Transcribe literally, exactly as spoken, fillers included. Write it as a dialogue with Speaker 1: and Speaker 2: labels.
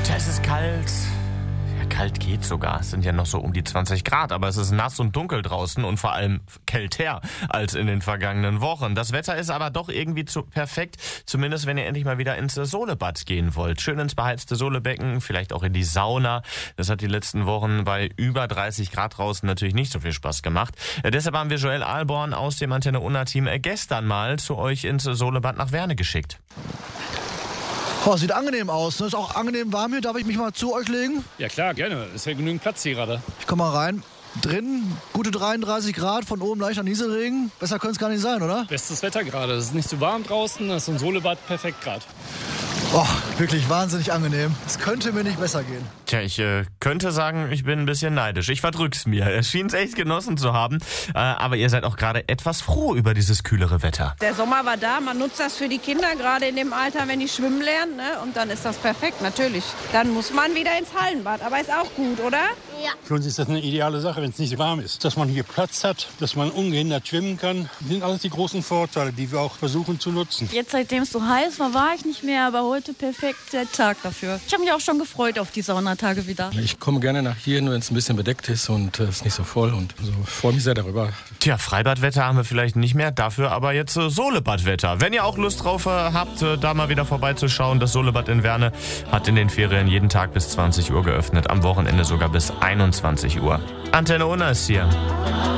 Speaker 1: Tja, es ist kalt. Ja, kalt geht sogar. Es sind ja noch so um die zwanzig Grad, aber es ist nass und dunkel draußen und vor allem kälter als in den vergangenen Wochen. Das Wetter ist aber doch irgendwie zu perfekt, zumindest wenn ihr endlich mal wieder ins Solebad gehen wollt. Schön ins beheizte Solebecken, vielleicht auch in die Sauna. Das hat die letzten Wochen bei über dreißig Grad draußen natürlich nicht so viel Spaß gemacht. Äh, deshalb haben wir Joel Ahlborn aus dem Antenne Unna Team äh, gestern mal zu euch ins Solebad nach Werne geschickt.
Speaker 2: Oh, sieht angenehm aus. Ne? Ist auch angenehm warm hier. Darf ich mich mal zu euch legen?
Speaker 3: Ja klar, gerne. Ist ja genügend Platz hier gerade.
Speaker 2: Ich komme mal rein. Drin gute dreiunddreißig Grad, von oben leichter Nieselregen. Besser könnte es gar nicht sein, oder?
Speaker 3: Bestes Wetter gerade. Es ist nicht zu warm draußen. Das ist ein Solebad perfekt gerade.
Speaker 2: Oh, wirklich wahnsinnig angenehm. Es könnte mir nicht besser gehen.
Speaker 1: Tja, ich äh, könnte sagen, ich bin ein bisschen neidisch. Ich verdrück's mir. Es schien es echt genossen zu haben. Äh, aber ihr seid auch gerade etwas froh über dieses kühlere Wetter.
Speaker 4: Der Sommer war da, man nutzt das für die Kinder, gerade in dem Alter, wenn die schwimmen lernen. Ne? Und dann ist das perfekt, natürlich. Dann muss man wieder ins Hallenbad, aber ist auch gut, oder?
Speaker 5: Ja.
Speaker 6: Für uns ist das eine ideale Sache, wenn es nicht warm ist. Dass man hier Platz hat, dass man ungehindert schwimmen kann, das sind alles die großen Vorteile, die wir auch versuchen zu nutzen.
Speaker 7: Jetzt, seitdem es so heiß war, war ich nicht mehr, aber heute perfekt der Tag dafür. Ich habe mich auch schon gefreut auf die Saunatage wieder.
Speaker 8: Ich komme gerne nach hier, nur wenn es ein bisschen bedeckt ist und es ist nicht so voll. Und so freue mich sehr darüber.
Speaker 1: Tja, Freibadwetter haben wir vielleicht nicht mehr, dafür aber jetzt äh, Solebadwetter. Wenn ihr auch Lust drauf äh, habt, äh, da mal wieder vorbeizuschauen, das Solebad in Werne hat in den Ferien jeden Tag bis zwanzig Uhr geöffnet, am Wochenende sogar bis einundzwanzig Uhr. Antenne Unna ist hier.